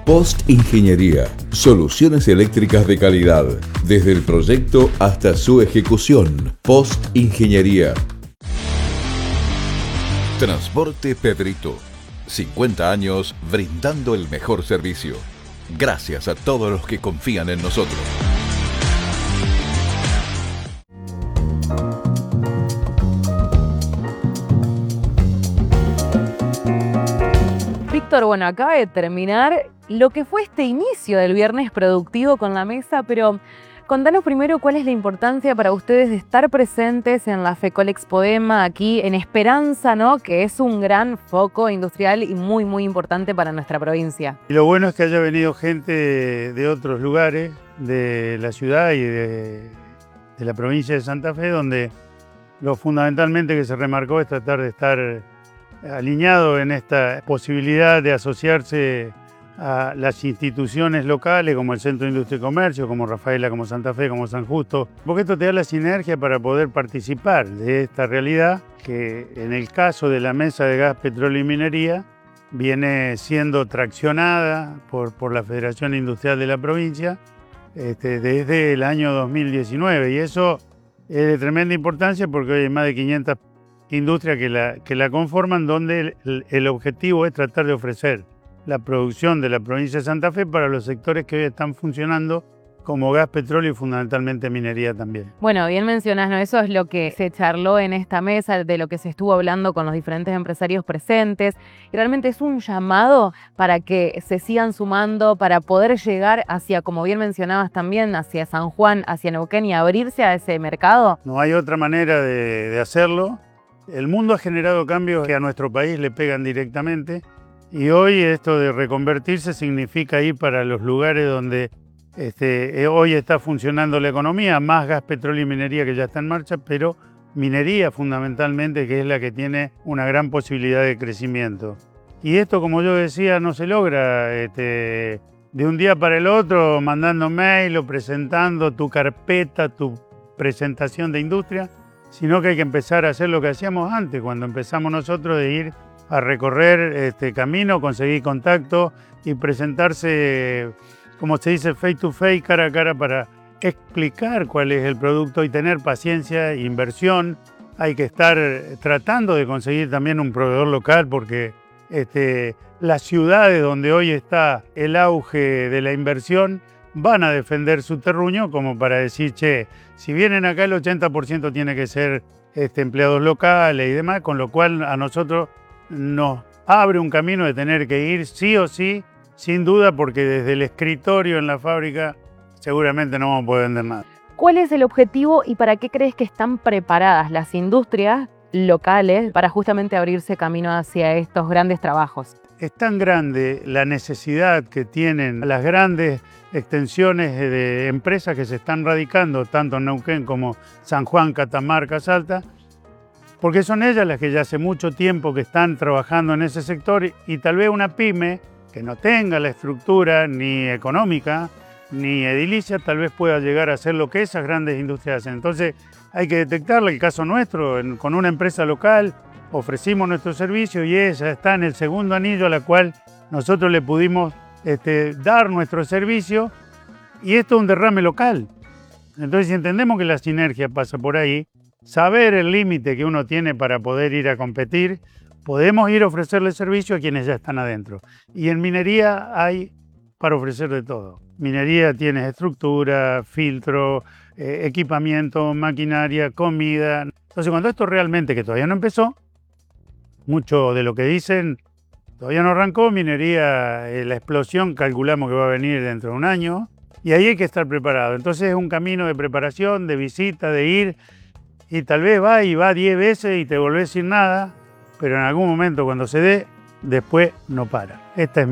Post Ingeniería, soluciones eléctricas de calidad, desde el proyecto hasta su ejecución. Post Ingeniería. Transporte Pedrito, 50 años brindando el mejor servicio. Gracias a todos los que confían en nosotros. Víctor, bueno, acaba de terminar lo que fue este inicio del viernes productivo con la mesa, pero contanos primero cuál es la importancia para ustedes de estar presentes en la FECOL Expodema aquí en Esperanza, ¿no? Que es un gran foco industrial y muy, muy importante para nuestra provincia. Y lo bueno es que haya venido gente de otros lugares de la ciudad y de la provincia de Santa Fe, donde lo fundamentalmente que se remarcó es tratar de estar alineado en esta posibilidad de asociarse a las instituciones locales como el Centro de Industria y Comercio, como Rafaela, como Santa Fe, como San Justo, porque esto te da la sinergia para poder participar de esta realidad que en el caso de la Mesa de Gas, Petróleo y Minería viene siendo traccionada por la Federación Industrial de la provincia desde el año 2019, y eso es de tremenda importancia porque hoy hay más de 500 industrias que la conforman, donde el objetivo es tratar de ofrecer la producción de la provincia de Santa Fe para los sectores que hoy están funcionando como gas, petróleo y fundamentalmente minería también. Bueno, bien mencionás, ¿no? Eso es lo que se charló en esta mesa, de lo que se estuvo hablando con los diferentes empresarios presentes. Y realmente es un llamado para que se sigan sumando, para poder llegar hacia, como bien mencionabas también, hacia San Juan, hacia Neuquén y abrirse a ese mercado. No hay otra manera de hacerlo. El mundo ha generado cambios que a nuestro país le pegan directamente. Y hoy esto de reconvertirse significa ir para los lugares donde hoy está funcionando la economía, más gas, petróleo y minería que ya está en marcha, pero minería fundamentalmente, que es la que tiene una gran posibilidad de crecimiento. Y esto, como yo decía, no se logra de un día para el otro mandando mail o presentando tu carpeta, tu presentación de industria, sino que hay que empezar a hacer lo que hacíamos antes, cuando empezamos nosotros de ir a recorrer este camino, conseguir contacto y presentarse, como se dice, face to face, cara a cara, para explicar cuál es el producto y tener paciencia e inversión. Hay que estar tratando de conseguir también un proveedor local, porque las ciudades donde hoy está el auge de la inversión van a defender su terruño como para decir, che, si vienen acá el 80% tiene que ser empleados locales y demás, con lo cual a nosotros nos abre un camino de tener que ir sí o sí, sin duda, porque desde el escritorio en la fábrica seguramente no vamos a poder vender nada. ¿Cuál es el objetivo y para qué crees que están preparadas las industrias locales para justamente abrirse camino hacia estos grandes trabajos? Es tan grande la necesidad que tienen las grandes extensiones de empresas que se están radicando tanto en Neuquén como San Juan, Catamarca, Salta, porque son ellas las que ya hace mucho tiempo que están trabajando en ese sector, y tal vez una pyme que no tenga la estructura ni económica ni edilicia tal vez pueda llegar a hacer lo que esas grandes industrias hacen. Entonces hay que detectarla. El caso nuestro, con una empresa local ofrecimos nuestro servicio y ella está en el segundo anillo a la cual nosotros le pudimos dar nuestro servicio, y esto es un derrame local. Entonces, si entendemos que la sinergia pasa por ahí, saber el límite que uno tiene para poder ir a competir, podemos ir a ofrecerle servicio a quienes ya están adentro. Y en minería hay para ofrecer de todo. Minería tiene estructura, filtro, equipamiento, maquinaria, comida. Entonces, cuando esto realmente, que todavía no empezó, mucho de lo que dicen todavía no arrancó, minería, la explosión calculamos que va a venir dentro de un año, y ahí hay que estar preparado. Entonces es un camino de preparación, de visita, de ir, y tal vez va 10 veces y te volvés sin nada, pero en algún momento cuando se dé, después no para. Esta es